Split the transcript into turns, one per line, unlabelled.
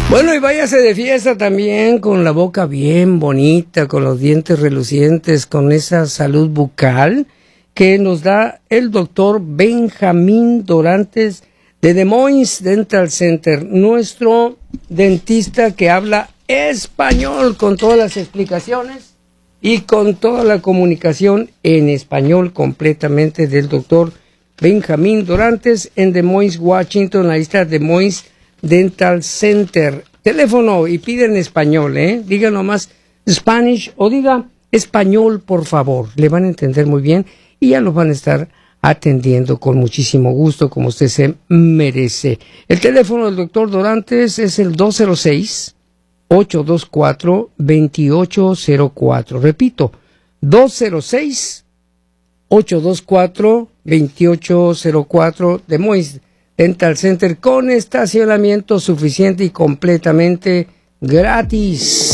Bueno, y váyase de fiesta también con la boca bien bonita, con los dientes relucientes, con esa salud bucal que nos da el doctor Benjamín Dorantes de Des Moines Dental Center, nuestro dentista que habla español con todas las explicaciones y con toda la comunicación en español completamente del doctor Benjamín Dorantes en Des Moines, Washington. Ahí está Des Moines Dental Center. Teléfono y pide en español, diga nomás Spanish o diga español, por favor. Le van a entender muy bien y ya los van a estar atendiendo con muchísimo gusto, como usted se merece. El teléfono del doctor Dorantes es el 206-824-2804. Repito, 206-824-2804 de Mois Dental Center, con estacionamiento suficiente y completamente gratis.